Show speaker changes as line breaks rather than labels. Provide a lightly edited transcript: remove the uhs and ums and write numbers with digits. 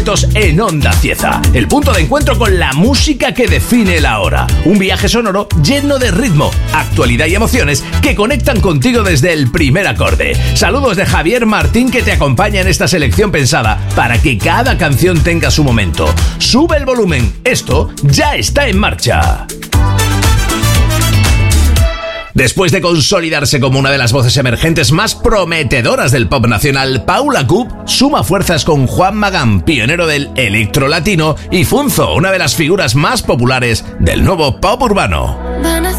En Onda Cieza, el punto de encuentro con la música que define la hora. Un viaje sonoro lleno de ritmo, actualidad y emociones que conectan contigo desde el primer acorde. Saludos de Javier Martín, que te acompaña en esta selección pensada para que cada canción tenga su momento. Sube el volumen, esto ya está en marcha. Después de consolidarse como una de las voces emergentes más prometedoras del pop nacional, Paula Coop suma fuerzas con Juan Magán, pionero del electro latino, y Funzo, una de las figuras más populares del nuevo pop urbano.
Van a